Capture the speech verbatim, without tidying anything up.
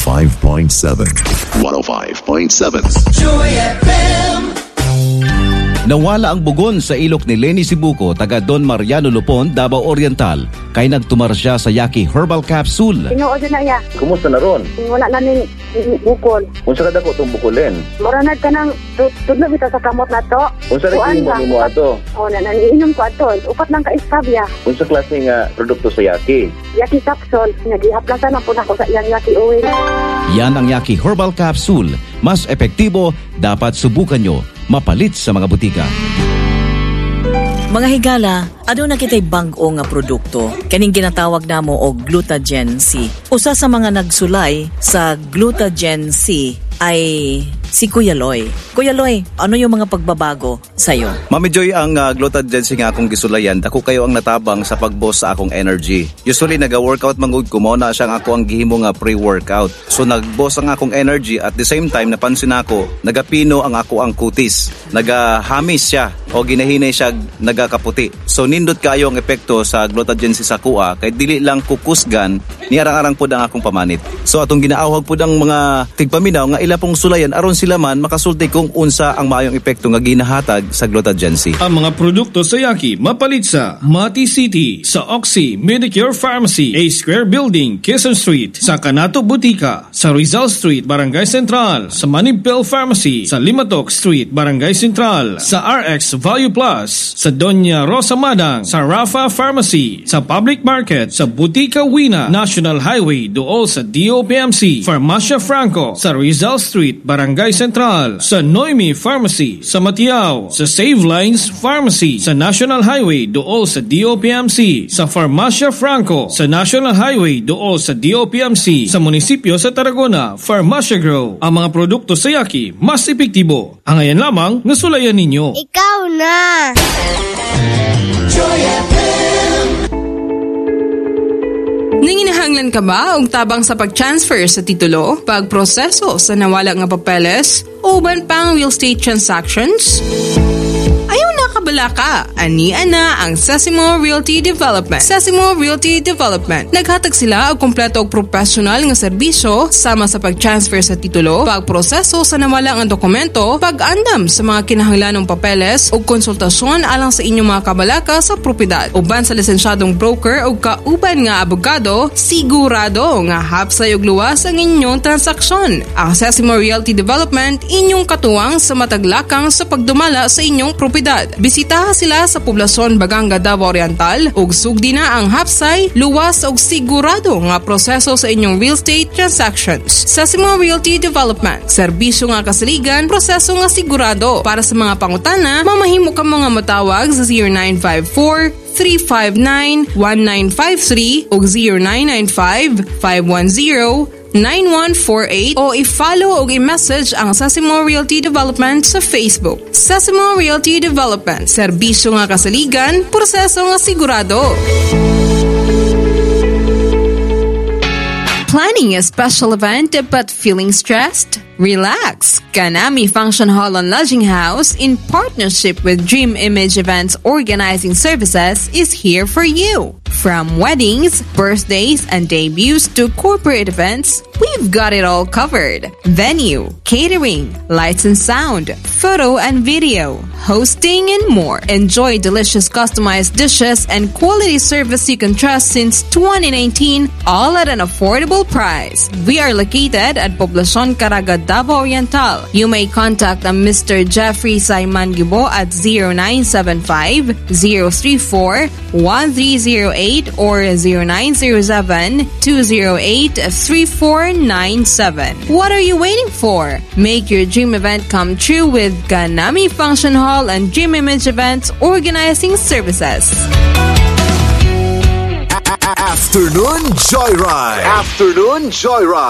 five point seven. one oh five point seven. Joy F M. Nawala ang bugon sa ilok ni Lenny Sibuco, taga Don Mariano Lupon, Davao Oriental. Kay nagtumar siya sa Yaki Herbal Capsule. Tinuod na ya. Kumusta na ron? Wala na ning bukol. Unsa ka dako tong bukulin? Moranad ka nang tudlo bitaw sa kamot na to. Unsa ra Kuan mo ba? nimo ato? O na nangiinom ko ato. Upat lang ka istabya. Unsa klase nga produkto sa Yaki? Yaki capsule. Nagihaplasan na po na ko sa iyang Yaki oil. Yan ang Yaki Herbal Capsule. Mas epektibo, dapat subukan nyo. Mapalit sa mga butika. Mga higala, aduna kitay bag-o nga produkto. Kaning ginatawag namo og Glutagen C. Usa sa mga nagsulay sa Glutagen C ay si Kuya Loy. Kuya Loy, ano yung mga pagbabago sa'yo? Mami Joy, ang uh, Glutagen C nga akong gisulayan, dako kayo ang natabang sa pag-boss sa akong energy. Usually, naga-workout mangud ko, mao na siyang ako ang gihimo nga pre-workout. So, nag-boss ang akong energy, at the same time, napansin ako, nagapino ang ako ang kutis. Nagahamis siya, o ginahinay siya, nagakaputi. So, nindot kayo ang epekto sa Glutagen C sa kuha, kay dili lang kukusgan, niarang-arang po ang akong pamanit. So, atong ginaawag po ng mga tigpaminaw, nga ila pong sulayan, aron sila man makasulti kung unsa ang maayong epekto nga ginahatag sa Glutagen C. Ang mga produkto sa Yaki mapalit sa Mati City, sa Oxy Medicure Pharmacy, A Square Building, Quezon Street, sa Canato Butika, sa Rizal Street, Barangay Central, sa Manibel Pharmacy, sa Limatok Street, Barangay Central, sa R X Value Plus, sa Doña Rosa Madang, sa Rafa Pharmacy, sa Public Market, sa Butika Wina, National Highway, dool sa D O P M C, Farmacia Franco, sa Rizal Street, Barangay Central, sa Noemi Pharmacy, sa Matiao, sa Save Lines Pharmacy, sa National Highway dool sa D O P M C, sa Farmacia Franco, sa National Highway dool sa D O P M C, sa munisipyo sa Tarragona, Farmacia Grow. Ang mga produkto sa Yaki mas epektibo. Ang ayan lamang nasulayan ninyo. Ikaw na! Joy F M. Nanginahanglan ka ba og tabang sa pag-transfer sa titulo, pagproseso sa nawala nga papeles, o uban pang real estate transactions? Ayaw na kabala ka. Ania na ang Sesimo Realty Development. Sesimo Realty Development. Naghatag sila og kompleto og professional nga serbisyo sama sa pag-transfer sa titulo, pagproseso sa nawala nga dokumento, pag-andam sa mga kinahanglanong papeles ug konsultasyon alang sa inyong mga kabalaka sa propiedad. Uban sa lisensyadong broker ug kauban nga abogado, sigurado nga hapsay ug luwas ang inyong transaksyon. Ang Sesimo Realty Development inyong katuwang sa mataglakang sa pagdumala sa inyong propiedad. Bisitaha sila sa Poblasyon Baganga, Davao Oriental ug sugdi na ang hapsay, luwas ug sigurado nga proseso sa inyong real estate transactions. Sesimo Realty Development. Serbisyo nga kasaligan, proseso nga sigurado. Para sa mga pangutana, mamahimo ka mga matawag sa zero nine five four, three five nine, one nine five three ug zero nine nine five, five one zero, nine one four eight o i-follow o i-message ang Sesimo Realty Development sa Facebook. Sesimo Realty Development. Serbisyo nga kasaligan, proseso nga sigurado. Planning a special event but feeling stressed? Relax! Kanami Function Hall and Lodging House, in partnership with Dream Image Events Organizing Services, is here for you. From weddings, birthdays, and debuts to corporate events, we've got it all covered. Venue, catering, lights and sound, photo and video, hosting, and more. Enjoy delicious customized dishes and quality service you can trust since twenty nineteen, all at an affordable price. We are located at Poblacion Caraga, Davao Oriental. You may contact a Mister Jeffrey Simon Gibo at zero nine seven five, zero three four, one three zero eight or zero nine zero seven, two zero eight, three four nine seven. What are you waiting for? Make your dream event come true with Ganami Function Hall and Dream Image Events Organizing Services. Afternoon Joyride. Afternoon Joyride.